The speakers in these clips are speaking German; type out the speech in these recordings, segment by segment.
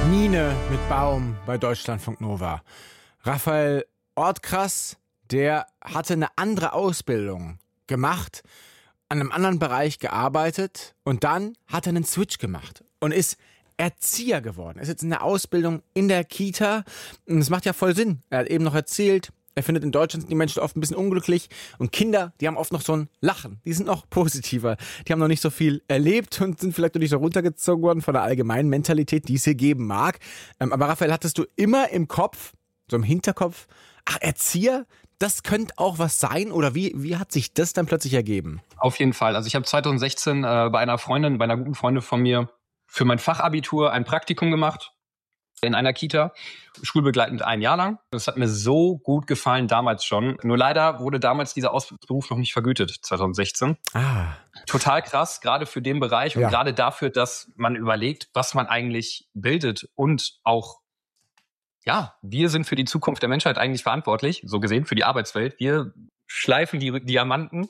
Mine mit Baum bei Deutschlandfunk Nova. Raphael Ortkrass, der hatte eine andere Ausbildung gemacht, an einem anderen Bereich gearbeitet und dann hat er einen Switch gemacht und ist Erzieher geworden. Ist jetzt in der Ausbildung in der Kita und es macht ja voll Sinn. Er hat eben noch erzählt, er findet in Deutschland sind die Menschen oft ein bisschen unglücklich und Kinder, die haben oft noch so ein Lachen. Die sind noch positiver. Die haben noch nicht so viel erlebt und sind vielleicht noch nicht so runtergezogen worden von der allgemeinen Mentalität, die es hier geben mag. Aber Raphael, hattest du immer im Kopf, so im Hinterkopf, Erzieher, das könnte auch was sein? Oder wie hat sich das dann plötzlich ergeben? Auf jeden Fall. Also ich habe 2016 bei einer guten Freundin von mir für mein Fachabitur ein Praktikum gemacht in einer Kita, schulbegleitend 1 Jahr lang. Das hat mir so gut gefallen damals schon. Nur leider wurde damals dieser Ausbildungsberuf noch nicht vergütet, 2016. Total krass, gerade für den Bereich und gerade dafür, dass man überlegt, was man eigentlich bildet und auch, wir sind für die Zukunft der Menschheit eigentlich verantwortlich, so gesehen, für die Arbeitswelt. Wir schleifen die Diamanten.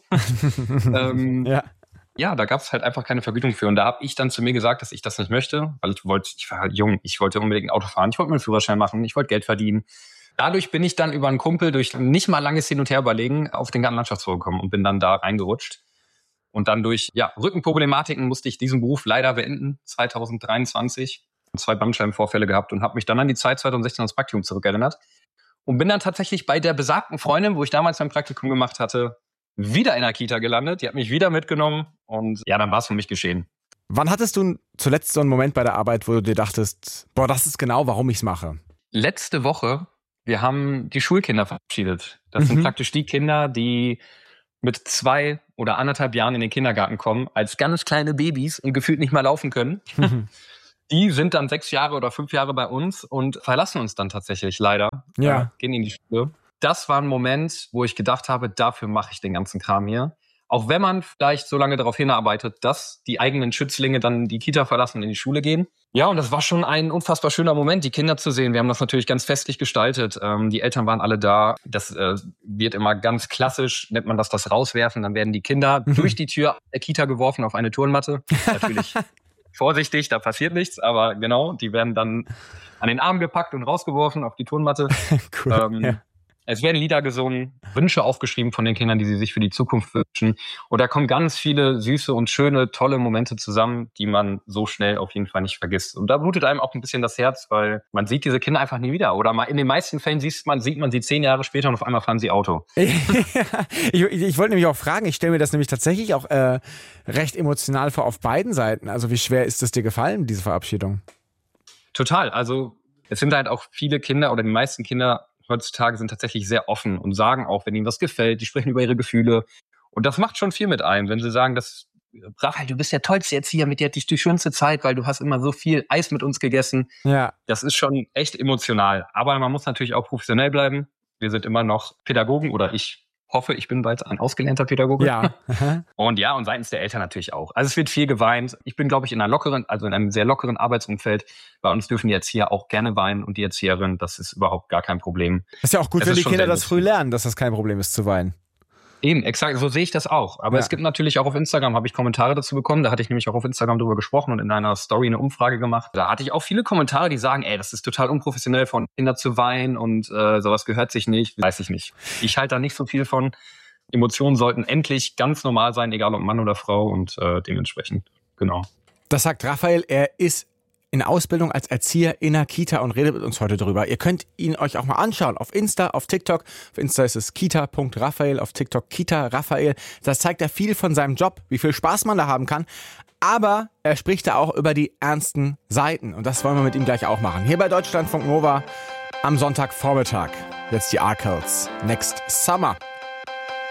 Da gab es halt einfach keine Vergütung für. Und da habe ich dann zu mir gesagt, dass ich das nicht möchte, weil ich war halt jung, ich wollte unbedingt Auto fahren, ich wollte meinen Führerschein machen, ich wollte Geld verdienen. Dadurch bin ich dann über einen Kumpel durch nicht mal langes Hin- und Herüberlegen auf den Gartenlandschaftsbau gekommen und bin dann da reingerutscht. Und dann durch Rückenproblematiken musste ich diesen Beruf leider beenden, 2023. 2 Bandscheibenvorfälle gehabt und habe mich dann an die Zeit 2016 ans Praktikum zurückerinnert. Und bin dann tatsächlich bei der besagten Freundin, wo ich damals mein Praktikum gemacht hatte, wieder in der Kita gelandet. Die hat mich wieder mitgenommen und dann war es für mich geschehen. Wann hattest du zuletzt so einen Moment bei der Arbeit, wo du dir dachtest, das ist genau, warum ich es mache? Letzte Woche, wir haben die Schulkinder verabschiedet. Das sind praktisch die Kinder, die mit 2 oder 1,5 Jahren in den Kindergarten kommen, als ganz kleine Babys und gefühlt nicht mal laufen können. Die sind dann 6 Jahre oder 5 Jahre bei uns und verlassen uns dann tatsächlich leider. Gehen in die Schule. Das war ein Moment, wo ich gedacht habe, dafür mache ich den ganzen Kram hier. Auch wenn man vielleicht so lange darauf hinarbeitet, dass die eigenen Schützlinge dann die Kita verlassen und in die Schule gehen. Ja, und das war schon ein unfassbar schöner Moment, die Kinder zu sehen. Wir haben das natürlich ganz festlich gestaltet. Die Eltern waren alle da. Das wird immer ganz klassisch, nennt man das Rauswerfen. Dann werden die Kinder durch die Tür der Kita geworfen auf eine Turnmatte. Natürlich vorsichtig, da passiert nichts. Aber genau, die werden dann an den Arm gepackt und rausgeworfen auf die Turnmatte. Cool, Es werden Lieder gesungen, Wünsche aufgeschrieben von den Kindern, die sie sich für die Zukunft wünschen. Und da kommen ganz viele süße und schöne, tolle Momente zusammen, die man so schnell auf jeden Fall nicht vergisst. Und da blutet einem auch ein bisschen das Herz, weil man sieht diese Kinder einfach nie wieder. Oder in den meisten Fällen sieht man sie 10 Jahre später und auf einmal fahren sie Auto. Ich wollte nämlich auch fragen, ich stelle mir das nämlich tatsächlich auch recht emotional vor auf beiden Seiten. Also wie schwer ist es dir gefallen, diese Verabschiedung? Total. Also es sind halt auch viele Kinder oder die meisten Kinder heutzutage sind tatsächlich sehr offen und sagen auch, wenn ihnen was gefällt, die sprechen über ihre Gefühle. Und das macht schon viel mit einem, wenn sie sagen, Raphael, du bist der tollste Erzieher, mit dir hatte ich die schönste Zeit, weil du hast immer so viel Eis mit uns gegessen. Ja. Das ist schon echt emotional. Aber man muss natürlich auch professionell bleiben. Wir sind immer noch Pädagogen oder ich hoffe, ich bin bald ein ausgelernter Pädagoge. Ja. Und seitens der Eltern natürlich auch. Also es wird viel geweint. Ich bin, glaube ich, in einem sehr lockeren Arbeitsumfeld. Bei uns dürfen die Erzieher auch gerne weinen und die Erzieherin, das ist überhaupt gar kein Problem. Das ist ja auch gut, wenn die Kinder das früh lernen, dass das kein Problem ist zu weinen. Eben, exakt, so sehe ich das auch. Aber es gibt natürlich auch auf Instagram, habe ich Kommentare dazu bekommen. Da hatte ich nämlich auch auf Instagram drüber gesprochen und in einer Story eine Umfrage gemacht. Da hatte ich auch viele Kommentare, die sagen, das ist total unprofessionell von Kindern zu weinen und sowas gehört sich nicht. Weiß ich nicht. Ich halte da nicht so viel von. Emotionen sollten endlich ganz normal sein, egal ob Mann oder Frau und dementsprechend, genau. Das sagt Raphael, er ist in Ausbildung als Erzieher in einer Kita und redet mit uns heute drüber. Ihr könnt ihn euch auch mal anschauen auf Insta, auf TikTok. Auf Insta ist es kita.raphael, auf TikTok kita-raphael. Das zeigt er viel von seinem Job, wie viel Spaß man da haben kann. Aber er spricht da auch über die ernsten Seiten. Und das wollen wir mit ihm gleich auch machen. Hier bei Deutschlandfunk Nova am Sonntagvormittag. Jetzt die Arkells. Next Summer.